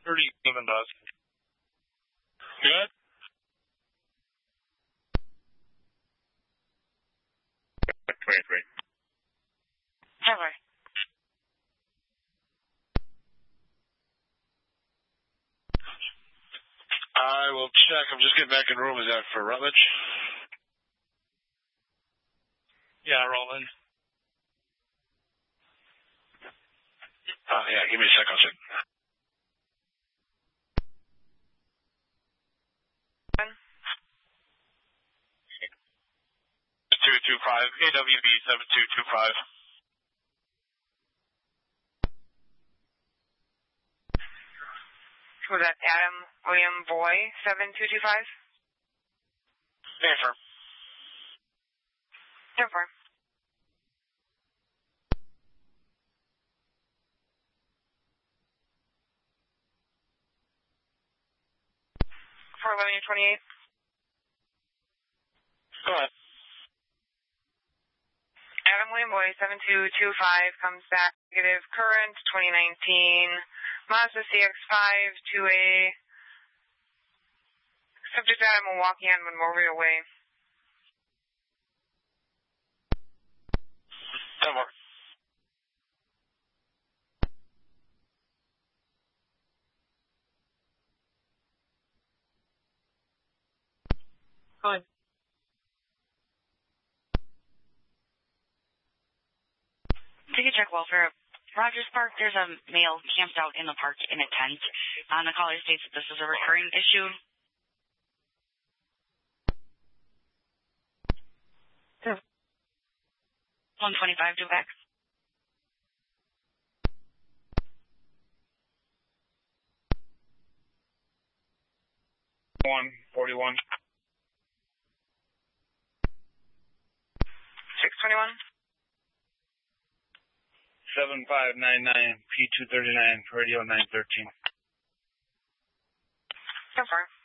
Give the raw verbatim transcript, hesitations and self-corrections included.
thirty-seven does. Good? twenty-three. Never. I will check. I'm just getting back in the room. Is that for Rutledge? Yeah, Roland. Uh, yeah, give me a sec. I'll check. two two five, A W B seven two two five. Was that Adam William Boy, seven two two five? Confirm. Confirm. four eleven twenty-eight. Go ahead. Adam William Boy, seven two two five, comes back negative current, twenty nineteen, Mazda C X five, two A, subject out of Milwaukee on Memorial Way. Ten more. Go ahead. Ticket check welfare. Rogers Park, there's a male camped out in the park in a tent. On the caller states that this is a recurring issue. Yeah. one twenty-five to back. one forty-one. six twenty-one. seven five nine nine P two thirty-nine, radio nine thirteen. Confirm.